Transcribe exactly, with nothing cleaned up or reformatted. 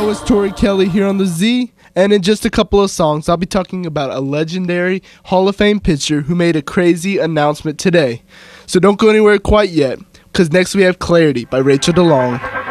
Yo, it's Tori Kelly here on the Z, and in just a couple of songs, I'll be talking about a legendary Hall of Fame pitcher who made a crazy announcement today. So don't go anywhere quite yet, because next we have Clarity by Rachel DeLong.